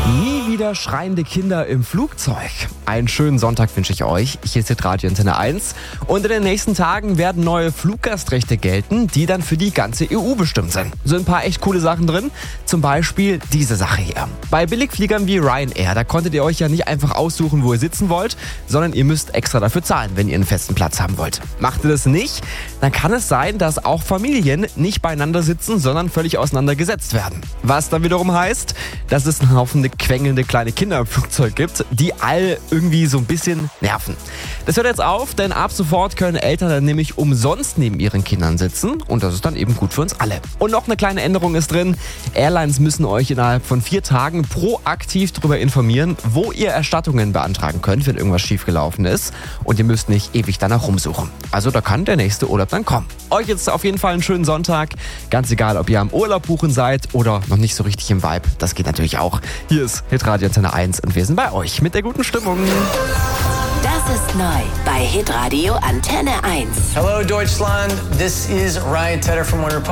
Nie wieder schreiende Kinder im Flugzeug. Einen schönen Sonntag wünsche ich euch. Hier ist Radio Antenne 1. Und in den nächsten Tagen werden neue Fluggastrechte gelten, die dann für die ganze EU bestimmt sind. Sind ein paar echt coole Sachen drin. Zum Beispiel diese Sache hier. Bei Billigfliegern wie Ryanair, da konntet ihr euch ja nicht einfach aussuchen, wo ihr sitzen wollt, sondern ihr müsst extra dafür zahlen, wenn ihr einen festen Platz haben wollt. Macht ihr das nicht, dann kann es sein, dass auch Familien nicht beieinander sitzen, sondern völlig auseinandergesetzt werden. Was dann wiederum heißt, dass es einen Haufen quengelnde kleine Kinder im Flugzeug gibt, die all irgendwie so ein bisschen nerven. Das hört jetzt auf, denn ab sofort können Eltern dann nämlich umsonst neben ihren Kindern sitzen und das ist dann eben gut für uns alle. Und noch eine kleine Änderung ist drin. Airlines müssen euch innerhalb von 4 Tagen proaktiv darüber informieren, wo ihr Erstattungen beantragen könnt, wenn irgendwas schiefgelaufen ist und ihr müsst nicht ewig danach rumsuchen. Also da kann der nächste Urlaub dann kommen. Euch jetzt auf jeden Fall einen schönen Sonntag. Ganz egal, ob ihr am Urlaub buchen seid oder noch nicht so richtig im Vibe. Das geht natürlich auch. Hier ist Hitradio Antenne 1 und wir sind bei euch mit der guten Stimmung. Das ist neu bei Hitradio Antenne 1. Hello Deutschland, this is Ryan Tedder from Wonder